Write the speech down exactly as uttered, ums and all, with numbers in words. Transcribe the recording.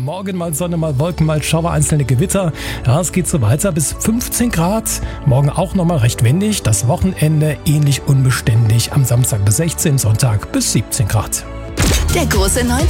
Morgen mal Sonne, mal Wolken, mal Schauer, einzelne Gewitter. Ja, es geht so weiter bis fünfzehn Grad. Morgen auch nochmal recht windig. Das Wochenende ähnlich unbeständig. Am Samstag bis sechzehn, Sonntag bis siebzehn Grad. Der große neunzig